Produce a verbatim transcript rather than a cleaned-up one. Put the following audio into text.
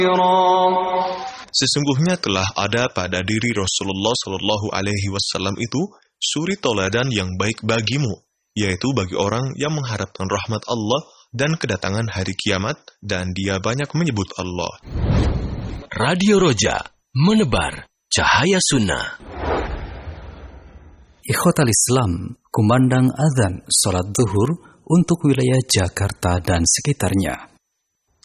Sesungguhnya telah ada pada diri Rasulullah Shallallahu Alaihi Wasallam itu suri toladan yang baik bagimu, yaitu bagi orang yang mengharapkan rahmat Allah dan kedatangan hari kiamat, dan dia banyak menyebut Allah. Radio Roja, menebar cahaya sunnah. Ikhwatal Islam, kumandang azan salat zuhur untuk wilayah Jakarta dan sekitarnya.